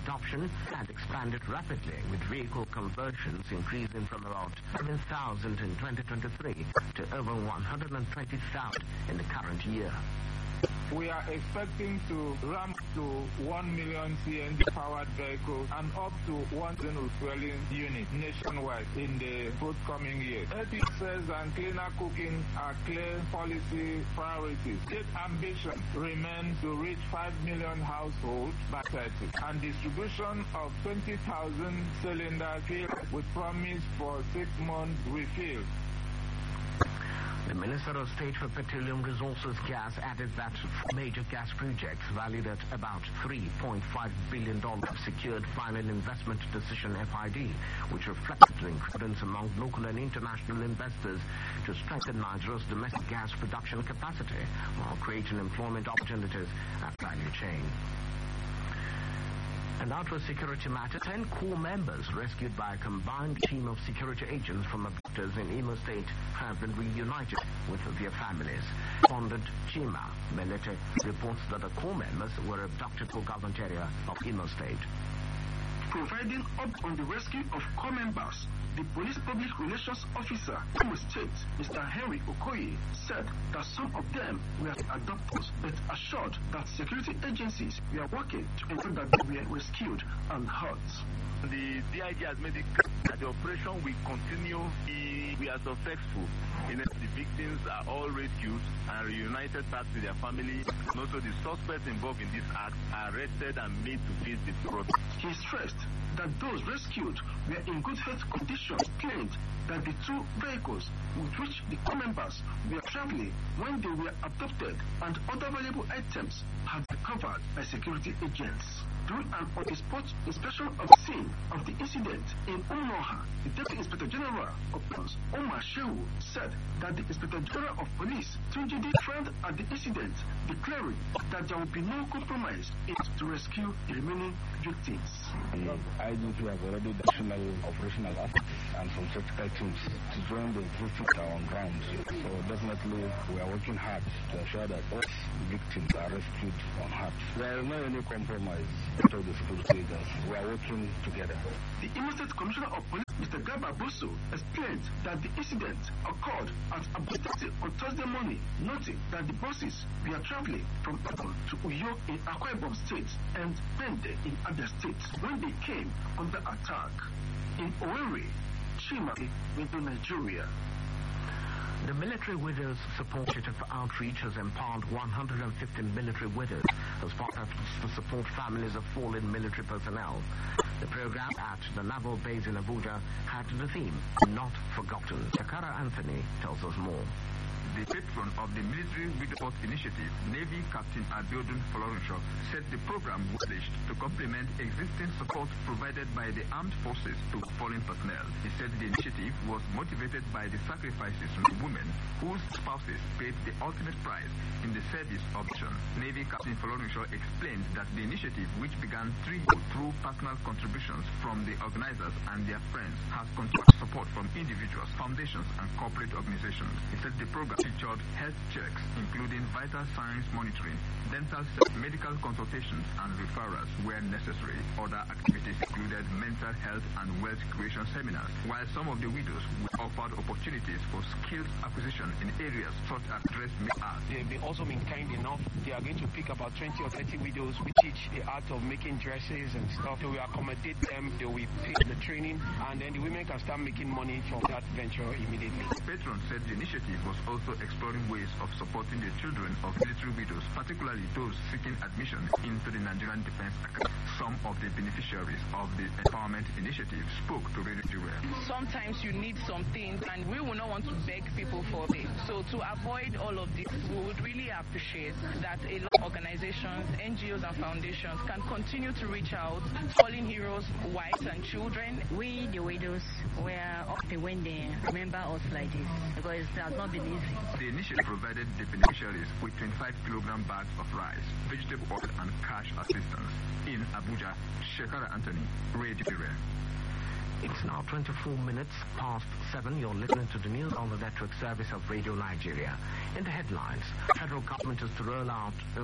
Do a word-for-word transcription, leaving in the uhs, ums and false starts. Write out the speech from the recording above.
adoption has expanded rapidly, with vehicle conversions increasing from about seven thousand in twenty twenty-three to over one hundred twenty thousand in the current year. We are expecting to ramp to one million C N G-powered vehicles and up to one thousand refueling units nationwide in the forthcoming years. L P Gs and cleaner cooking are clear policy priorities. State ambition remains to reach five million households by thirty, and distribution of twenty thousand cylinders filled with promise for six-month refill. The Minister of State for Petroleum Resources Gas added that major gas projects valued at about three point five billion dollars secured final investment decision F I D, which reflected the confidence among local and international investors to strengthen Nigeria's domestic gas production capacity while creating employment opportunities at value chain. And now to a security matter. Ten core members rescued by a combined team of security agents from abductors in Imo State have been reunited with their families. Respondent Chima Melete reports that the core members were abducted to government area of Imo State. Providing up on the rescue of core members, the Police Public Relations Officer in Imo State, Mister Henry Okoye, said that some of them were adopters, but assured that security agencies were working to ensure that they were rescued and hurt. The D I G has made it clear that the operation will continue. We are successful in that the victims are all rescued and reunited back to their families. And also the suspects involved in this act are arrested and made to face the process. He stressed that those rescued were in good health conditions, claimed that the two vehicles with which the core members were traveling when they were abducted and other valuable items had been recovered by security agents. During an on-the-spot inspection of the scene of the incident in Umuoha, the Deputy Inspector General of Police, Omar Shehu, said that the Inspector General of Police, Tunjidi, friend at the incident, declaring that there will be no compromise in to rescue the remaining victims. The I G P has already national operational assets and some tactical teams to join the victims on ground. So definitely we are working hard to ensure that all victims are rescued unhurt. There is not any compromise. The security agents. We are working together. The Imo State Commissioner of Police, Mister Gaba Boso, explained that the incident occurred at Abuja on Thursday morning, noting that the buses were traveling from Ibadan to Uyo in Akwa Ibom State and Bende in Abia State when they came under attack. In Owerri, Chima, in Nigeria. The Military Widows Support Initiative for Outreach has empowered one hundred fifty military widows as part of to support families of fallen military personnel. The program at the Naval Base in Abuja had the theme, Not Forgotten. Shekara Anthony tells us more. The patron of the Military Widow Support Initiative, Navy Captain Abiodun Florenshaw, said the program was established to complement existing support provided by the armed forces to fallen personnel. He said the initiative was motivated by the sacrifices of women whose spouses paid the ultimate price in the service of the nation. Navy Captain Florenshaw explained that the initiative, which began three years through personal contributions from the organizers and their friends, has continued support from individuals, foundations, and corporate organizations. He said the program featured health checks, including vital signs monitoring, dental, medical consultations, and referrals where necessary. Other activities included mental health and wealth creation seminars, while some of the widows were offered opportunities for skills acquisition in areas such as dressmaking art. They've also been kind enough. They are going to pick about twenty or thirty widows. We teach the art of making dresses and stuff. So we accommodate them. They will pay the training, and then the women can start making money from that venture immediately. The patron said the initiative was also exploring ways of supporting the children of military widows, particularly those seeking admission into the Nigerian Defense Academy. Some of the beneficiaries of the empowerment initiative spoke to Radio Nigeria. Sometimes you need some things, and we will not want to beg people for it. So to avoid all of this, we would really appreciate that a lot of organizations, N G Os and foundations can continue to reach out, fallen heroes, wives and children. We, the widows, were happy when they remember us like this, because it has not been easy. The initiative provided the beneficiaries with twenty-five kilogram bags of rice, vegetable oil, and cash assistance. In Abuja, Shekara Anthony, Radio Nigeria. It's now twenty-four minutes past seven. You're listening to the news on the network service of Radio Nigeria. In the headlines, federal government is to roll out